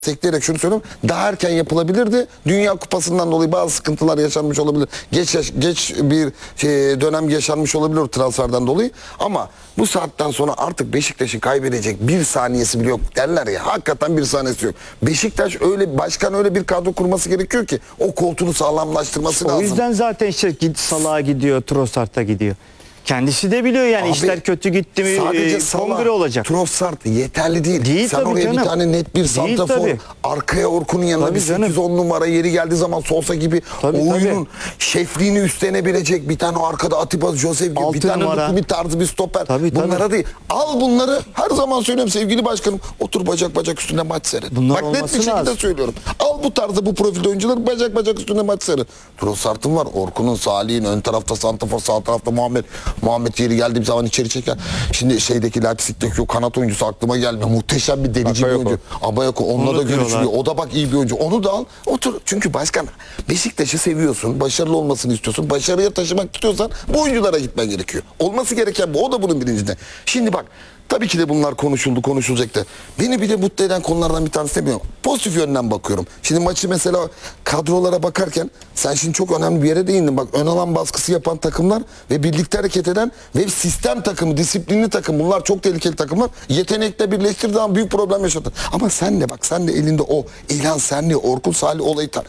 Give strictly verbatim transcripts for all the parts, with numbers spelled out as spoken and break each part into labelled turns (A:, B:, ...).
A: destekleyerek şunu söylüyorum. Daha erken yapılabilirdi. Dünya Kupası'ndan dolayı bazı sıkıntılar yaşanmış olabilir. Geç geç bir şey, dönem yaşanmış olabilir transferden dolayı. Ama bu saatten sonra artık Beşiktaş'ın kaybedecek bir saniyesi bile yok derler ya. Hakikaten bir saniyesi yok. Beşiktaş öyle, başkan öyle bir kadro kurması gerekiyor ki o koltuğunu sağlamlaştırması lazım.
B: O yüzden zaten işte Salah'a gidiyor, Trossard'a gidiyor. Kendisi de biliyor yani. Abi, işler kötü gitti mi
A: sadece
B: e, kongre olacak.
A: Trossard yeterli değil.
B: Değil
A: Sen oraya
B: canım.
A: bir tane net bir santrafor, arkaya Orkun'un yanına tabii bir sekiz on numara yeri geldiği zaman Sosa gibi tabii, oyunun tabii. şefliğini üstlenebilecek bir tane arkada Atiba Joseph gibi bir tane bir tarzı bir stoper. Tabii, bunlara tabii. değil. Al bunları, her zaman söylüyorum sevgili başkanım, otur bacak bacak üstünde maç seyret. Bunlar bak net bir şekilde lazım. söylüyorum. Al bu tarzı, bu profilde oyuncuları bacak bacak üstünde maç seyret. Trossard'ın var, Orkun'un, Salih'in, ön tarafta santrafor, sağ tarafta Muhammed. Muhammed yeri geldiğim zaman içeri çeker. Şimdi şeydeki Leipzig'teki o kanat oyuncusu aklıma gelmiyor. Muhteşem bir delici bir oyuncu. Abayako onunla da görüşülüyor. O da bak iyi bir oyuncu. Onu da al. Otur. Çünkü başkan, Beşiktaş'ı seviyorsun. Başarılı olmasını istiyorsun. Başarıya taşımak istiyorsan bu oyunculara gitmen gerekiyor. Olması gereken bu. O da bunun bilincinde. Şimdi bak, tabii ki de bunlar konuşuldu, konuşulacaktı. Beni bir de mutlu eden konulardan bir tanesi demiyorum. Pozitif yönden bakıyorum. Şimdi maçı mesela kadrolara bakarken sen şimdi çok önemli bir yere değindin. Bak, ön alan baskısı yapan takımlar ve birlikte hareket eden ve sistem takımı, disiplinli takım, bunlar çok tehlikeli takımlar. Yetenekle birleştirdiği zaman büyük problem yaşatır. Ama sen de bak, sen de elinde o İlhan Senli, Orkun Salih olayı tar.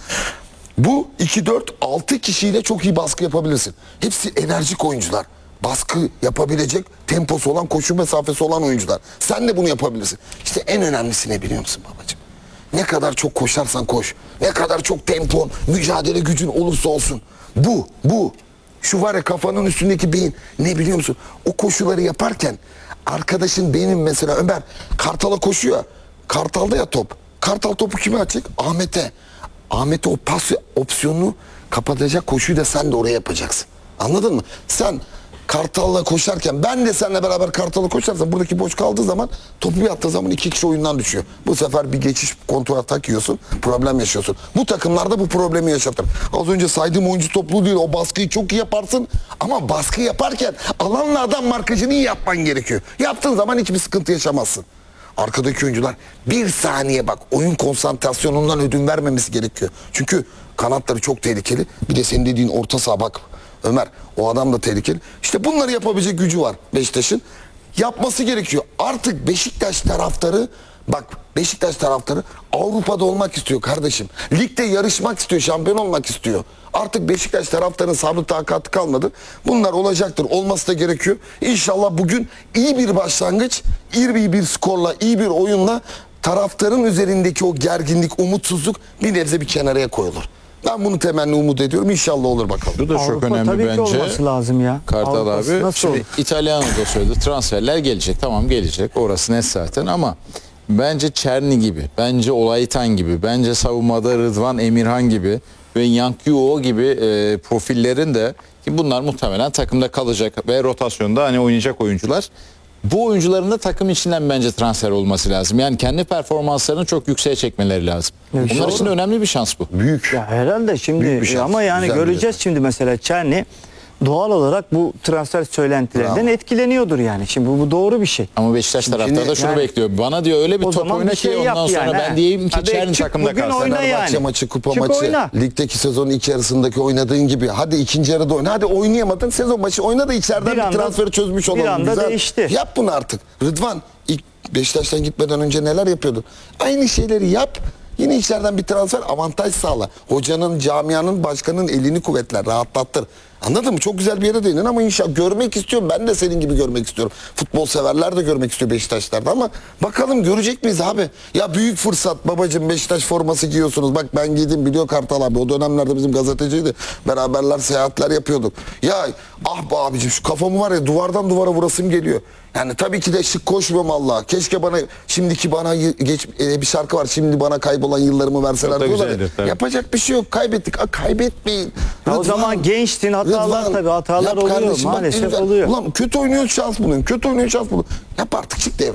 A: Bu iki dört altı kişiyle çok iyi baskı yapabilirsin. Hepsi enerjik oyuncular. Baskı yapabilecek temposu olan, koşu mesafesi olan oyuncular. Sen de bunu yapabilirsin. İşte en önemlisi ne biliyor musun babacığım? Ne kadar çok koşarsan koş, ne kadar çok tempon, mücadele gücün olursa olsun. Bu, bu. Şu var ya, kafanın üstündeki beyin. Ne biliyor musun? O koşuları yaparken arkadaşın, benim mesela Ömer Kartal'a koşuyor. Kartal'da ya top. Kartal topu kime atacak? Ahmet'e. Ahmet'e o pas opsiyonunu kapatacak koşuyu da sen de oraya yapacaksın. Anladın mı? Sen Kartal'la koşarken, ben de seninle beraber Kartal'la koşarsam, buradaki boş kaldığı zaman topu bir attığı zaman iki kişi oyundan düşüyor. Bu sefer bir geçiş, kontrol atak yiyorsun, problem yaşıyorsun. Bu takımlarda bu problemi yaşatır. Az önce saydığım oyuncu topluluğu değil, o baskıyı çok iyi yaparsın ama baskı yaparken alanla adam markajını iyi yapman gerekiyor. Yaptığın zaman hiçbir sıkıntı yaşamazsın. Arkadaki oyuncular bir saniye bak, oyun konsantrasyonundan ödün vermemesi gerekiyor. Çünkü kanatları çok tehlikeli. Bir de senin dediğin orta saha bak Ömer, o adam da tehlikeli. İşte bunları yapabilecek gücü var Beşiktaş'ın. Yapması gerekiyor. Artık Beşiktaş taraftarı, bak Beşiktaş taraftarı Avrupa'da olmak istiyor kardeşim. Ligde yarışmak istiyor, şampiyon olmak istiyor. Artık Beşiktaş taraftarının sabrı takatı kalmadı. Bunlar olacaktır, olması da gerekiyor. İnşallah bugün iyi bir başlangıç, iyi bir, bir skorla, iyi bir oyunla taraftarın üzerindeki o gerginlik, umutsuzluk bir nebze bir kenaraya koyulur. Ben bunu temenni umut ediyorum. İnşallah olur bakalım.
C: Bu da çok
B: Avrupa
C: önemli
B: tabii
C: bence.
B: Ki olması lazım ya.
C: Kartal
B: Avrupa'sı
C: abi.
B: nasıl
C: Şimdi
B: olur?
C: İtalyan da söyledi. Transferler gelecek. Tamam, gelecek. Orası net zaten ama bence Çerni gibi, bence Olaytan gibi, bence savunmada Rıdvan Emirhan gibi ve Yankyo gibi e, profillerin de, ki bunlar muhtemelen takımda kalacak ve rotasyonda hani oynayacak oyuncular. Bu oyuncuların da takım içinden bence transfer olması lazım. Yani kendi performanslarını çok yükseğe çekmeleri lazım.
B: Evet,
C: onlar
B: doğru.
C: için önemli bir şans bu.
A: Büyük.
B: Ya herhalde şimdi ama yani
A: güzel
B: göreceğiz şimdi mesela Çerni doğal olarak bu transfer söylentilerinden
A: Bravo.
B: etkileniyordur yani. Şimdi bu, bu doğru bir şey.
C: Ama Beşiktaş taraftarı da şunu
B: yani,
C: bekliyor. Bana diyor öyle bir
B: o
C: top
B: zaman
C: oyna
B: bir
C: ki
B: şey
C: ondan
B: yap
C: sonra
B: yani,
C: ben
B: he.
C: diyeyim ki
B: Hadi
C: Çerni
B: çık
C: takımda
B: bugün
C: kalsın.
B: oyna
A: Fenerbahçe
B: yani.
A: maçı, kupa
B: Çık
A: maçı,
B: oyna.
A: ligdeki sezonun ilk yarısındaki oynadığın gibi, hadi ikinci yarıda oyna, hadi oynayamadın sezon maçı oyna da içeriden
B: Bir
A: bir,
B: anda-
A: transferi çözmüş olalım.
B: bir anda
A: Güzel.
B: değişti.
A: Yap bunu artık. Rıdvan ilk Beşiktaş'tan gitmeden önce neler yapıyordu? Aynı şeyleri yap. Yine içeriden bir transfer, avantaj sağla. Hocanın, camianın, başkanın elini kuvvetler, rahatlattır. Anladın mı? Çok güzel bir yere değindin ama inşallah görmek istiyorum. Ben de senin gibi görmek istiyorum. Futbol severler de görmek istiyor Beşiktaşlar'da ama bakalım görecek miyiz abi? Ya büyük fırsat babacığım, Beşiktaş forması giyiyorsunuz. Bak ben giydim, biliyor Kartal abi. O dönemlerde bizim gazeteciydi. Beraberler seyahatler yapıyorduk. Ya ah be abicim, şu kafamı var ya, duvardan duvara vurasım geliyor. Yani tabii ki de şık koşmuyorum Allah. Keşke bana şimdiki bana geç e, bir şarkı var. Şimdi bana kaybolan yıllarımı verseler diyorlar. Ya. Yapacak bir şey yok. Kaybettik. A, kaybetmeyin.
B: Ya o zaman gençtin, hatalar tabii hatalar oluyor, maalesef oluyor.
A: Ulan kötü oynuyor, şans bunun. Kötü oynuyor, şans bunun. Yap artık, çık devreye. Çık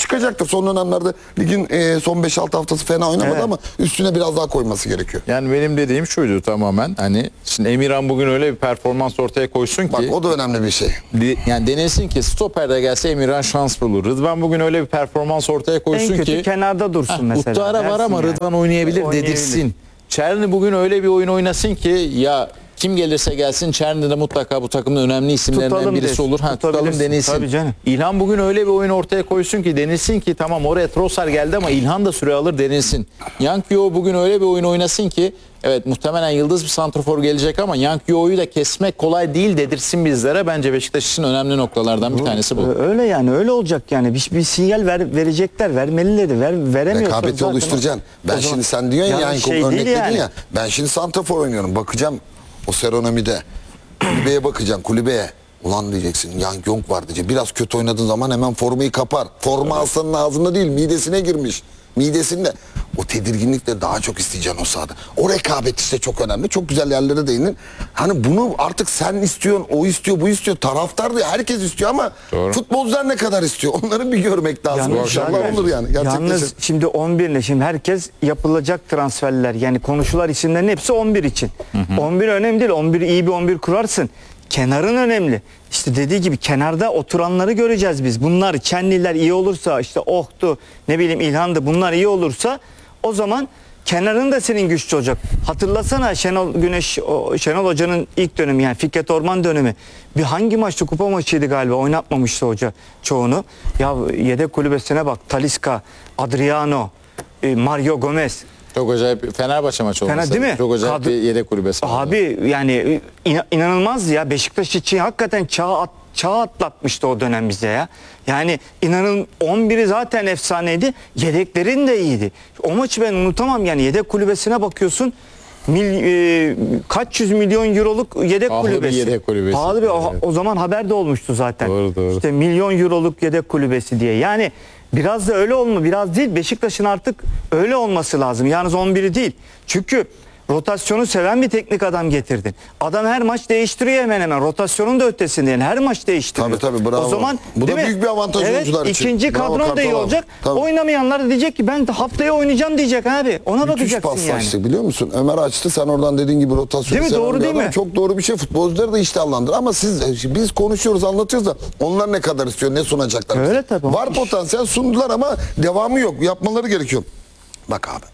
A: çıkacaktır. Son dönemlerde ligin e, son beş altı haftası fena oynamadı
B: Evet.
A: ama üstüne biraz daha koyması gerekiyor.
C: Yani benim dediğim şuydu tamamen. Hani şimdi Emirhan bugün öyle bir performans ortaya koysun ki.
A: Bak o da önemli bir şey.
C: De- yani denilsin ki stoperde gelse Emirhan şans bulur. Rıdvan bugün öyle bir performans ortaya koysun
B: En kötü
C: ki.
B: kenarda dursun
C: Heh,
B: mesela.
C: Uttara var
B: dersin
C: ama
B: yani.
C: Rıdvan oynayabilir,
B: Oynayabilir.
C: dedirsin. Çerni bugün öyle bir oyun oynasın ki ya kim gelirse gelsin Çerni de mutlaka bu takımın önemli isimlerinden
B: Tutalım
C: birisi
B: desin,
C: olur. Ha, tutalım
B: tutabilirsin.
C: denilsin.
B: Tabii canım.
C: İlhan bugün öyle bir oyun ortaya koysun ki denilsin ki tamam oraya Trossard geldi ama İlhan da süre alır denilsin. Yankyo bugün öyle bir oyun oynasın ki evet muhtemelen yıldız bir santrafor gelecek ama Yankyo'yu da kesmek kolay değil dedirsin bizlere. Bence Beşiktaş için önemli noktalardan bir tanesi bu.
B: Öyle yani öyle olacak yani bir, bir sinyal ver, verecekler vermelileri ver, veremiyorsa
A: Rekabeti
B: zaten
A: oluşturacaksın. Ben
B: o zaman-
A: şimdi sen diyorsun ya,
B: Yani
A: yani
B: şey
A: örnek
B: değil
A: dedin
B: yani.
A: ya. Ben şimdi santrafor oynuyorum. Bakacağım o seronomide. Kulübeye bakacaksın kulübeye. Ulan diyeceksin Yang Yong var diyeceksin. Biraz kötü oynadığın zaman hemen formayı kapar. Forma aslanın ağzında değil midesine girmiş. Midesinde. O tedirginlikle daha çok isteyeceksin o sahada. O rekabet işte çok önemli. Çok güzel yerlere değindin. Hani bunu artık sen istiyorsun, o istiyor, bu istiyor. Taraftar da herkes istiyor ama
C: Doğru.
A: futbolcular ne kadar istiyor? Onları bir görmek lazım.
B: Yalnız
A: İnşallah
B: zaten-
A: olur yani. Gerçekleşir.
B: Yalnız şimdi on bir ile şimdi herkes yapılacak transferler yani konuşulan isimlerin hepsi on bir için. on bir önemli değil. on bir iyi bir on bir kurarsın. Kenarın önemli. İşte dediği gibi kenarda oturanları göreceğiz biz. Bunlar Çenliler iyi olursa işte Ohtu ne bileyim İlhan'dı bunlar iyi olursa o zaman kenarın da senin güçlü olacak. Hatırlasana Şenol Güneş, o Şenol Hoca'nın ilk dönemi yani Fikret Orman dönemi. Bir hangi maçtı? Kupa maçıydı galiba. Oynatmamıştı hoca çoğunu. Ya yedek kulübesine bak. Talisca, Adriano, e, Mario Gomez.
C: Çok acayip Fenerbahçe maçı
B: Fena
C: olması.
B: değil mi?
C: Çok acayip
B: Kadro-
C: bir yedek kulübesi. vardı.
B: Abi yani ina- inanılmaz ya. Beşiktaş için hakikaten çağ, at, çağ atlatmıştı o dönem bize ya. Yani inanın on biri zaten efsaneydi. Yedeklerin de iyiydi. O maçı ben unutamam yani. Yedek kulübesine bakıyorsun. Mil, e, kaç yüz milyon euroluk yedek
C: Pahalı bir
B: kulübesi.
C: yedek kulübesi.
B: Pahalı bir o,
C: Evet.
B: o zaman haber de olmuştu zaten.
C: Doğru, doğru.
B: İşte milyon euroluk yedek kulübesi diye. Yani biraz da öyle olma, biraz değil. Beşiktaş'ın artık öyle olması lazım. Yalnız on biri değil. Çünkü rotasyonu seven bir teknik adam getirdin. Adam her maç değiştiriyor hemen hemen. Rotasyonun da ötesinde yani her maç değiştiriyor.
A: Tabii, tabii, bravo.
B: O zaman
A: Bu da
B: değil mi?
A: büyük bir avantaj
B: evet,
A: oyuncular için.
B: İkinci
A: Bravo,
B: kadron da iyi
A: Kartal abi.
B: olacak.
A: Tabii.
B: Oynamayanlar da diyecek ki ben de haftaya oynayacağım diyecek abi. Ona
A: Müthiş
B: bakacaksın yani.
A: paslaştık biliyor musun? Ömer açtı sen oradan dediğin gibi rotasyonu
B: Değil mi?
A: seven
B: Doğru
A: bir
B: değil
A: adam.
B: mi?
A: Çok doğru bir şey. Futbolcuları da iştahlandır. Ama siz biz konuşuyoruz anlatıyoruz da onlar ne kadar istiyor ne sunacaklar? bize?
B: Öyle tabii.
A: Var potansiyel sundular ama devamı yok. Yapmaları gerekiyor. Bak abi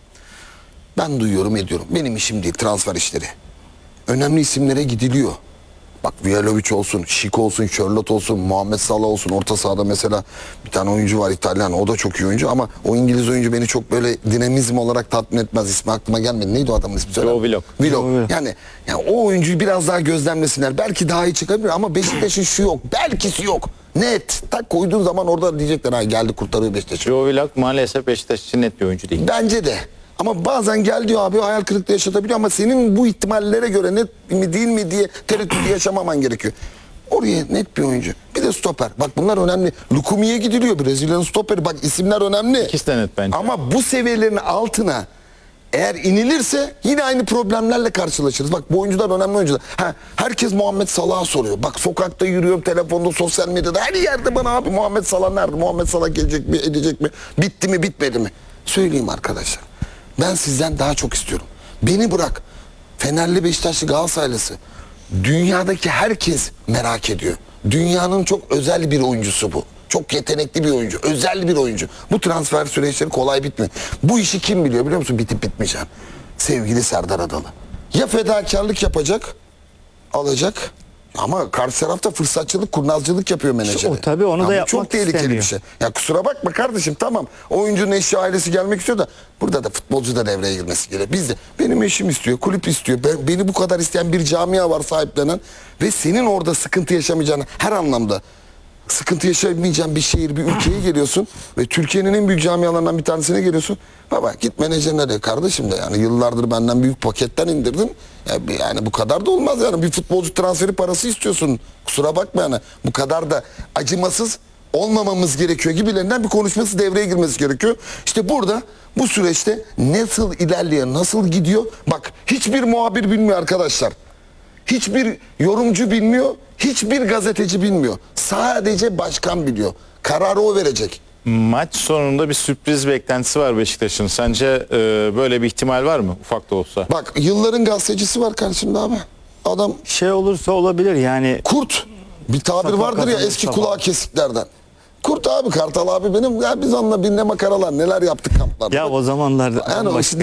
A: ben duyuyorum ediyorum. Benim işim değil transfer işleri. Önemli isimlere gidiliyor. Bak Vlahovic olsun, Şik olsun, Charlotte olsun, Muhammed Salah olsun. Orta sahada mesela bir tane oyuncu var İtalyan. O da çok iyi oyuncu ama o İngiliz oyuncu beni çok böyle dinamizm olarak tatmin etmez. İsmi aklıma gelmedi. Neydi o adamın ismi? Söyle.
C: Joe Willock.
A: Willock.
B: Joe Willock.
A: Yani, yani o oyuncuyu biraz daha gözlemlesinler. Belki daha iyi çıkabilir ama Beşiktaş'ın şu yok. Belkisi yok. Net. Tak koyduğun zaman orada diyecekler ha geldi kurtarıyor Beşiktaş'ı.
C: Joe Willock maalesef Beşiktaş için net bir oyuncu değil.
A: Bence de. Ama bazen gel diyor abi hayal kırıklığı yaşatabiliyor ama senin bu ihtimallere göre net mi değil mi diye tereddütü yaşamaman gerekiyor. Oraya net bir oyuncu. Bir de stoper. Bak bunlar önemli. Lukumi'ye gidiliyor Brezilya'nın stoperi. Bak isimler önemli.
C: İkisi de net bence.
A: Ama bu seviyelerin altına eğer inilirse yine aynı problemlerle karşılaşırız. Bak bu oyuncular önemli oyuncular. Ha, herkes Muhammed Salah'ı soruyor. Bak sokakta yürüyorum, telefonda, sosyal medyada her yerde bana abi Muhammed Salah nerede? Muhammed Salah gelecek mi, edecek mi? Bitti mi, bitmedi mi? Söyleyeyim arkadaşlar. Ben sizden daha çok istiyorum. Beni bırak. Fenerli, Beşiktaşlı, Galatasaraylısı. Dünyadaki herkes merak ediyor. Dünyanın çok özel bir oyuncusu bu. Çok yetenekli bir oyuncu. Özel bir oyuncu. Bu transfer süreçleri kolay bitmiyor. Bu işi kim biliyor biliyor musun? Bitip bitmeyeceğim. Sevgili Serdar Adalı. Ya fedakarlık yapacak, alacak. Ama karşı tarafta fırsatçılık, kurnazcılık yapıyor menajeri.
B: O tabii, onu
A: Ya
B: da
A: bu
B: yapmak
A: çok tehlikeli
B: istemiyor.
A: bir şey. Ya kusura bakma kardeşim tamam. Oyuncunun eşi ailesi gelmek istiyor da burada da futbolcu da devreye girmesi gerekiyor. Biz de benim eşim istiyor, kulüp istiyor. Ben, beni bu kadar isteyen bir camia var sahiplenen ve senin orada sıkıntı yaşamayacağını her anlamda sıkıntı yaşamayacağın bir şehir, bir ülkeye geliyorsun ve Türkiye'nin en büyük camialarından bir tanesine geliyorsun. Baba git menajerine de kardeşim de yani yıllardır benden büyük paketten indirdin. Ya bir- yani bu kadar da olmaz yani bir futbolcu transferi parası istiyorsun. Kusura bakma yani bu kadar da acımasız olmamamız gerekiyor gibilerinden bir konuşması devreye girmesi gerekiyor. İşte burada bu süreçte nasıl ilerliyor, nasıl gidiyor? Bak hiçbir muhabir bilmiyor arkadaşlar. Hiçbir yorumcu bilmiyor, hiçbir gazeteci bilmiyor. Sadece başkan biliyor. Kararı o verecek.
C: Maç sonunda bir sürpriz beklentisi var Beşiktaş'ın. Sence e, böyle bir ihtimal var mı? Ufak da olsa.
A: Bak yılların gazetecisi var karşımda abi. Adam
B: Şey olursa olabilir yani.
A: kurt. Bir tabir
B: Safa
A: vardır ya
B: kazanırsa
A: eski
B: falan.
A: kulağı kesiklerden. Kurt abi Kartal abi benim. Ya biz onunla bir ne makaralar neler yaptık kamplarda.
B: Ya o zamanlarda
A: Yani o
B: başka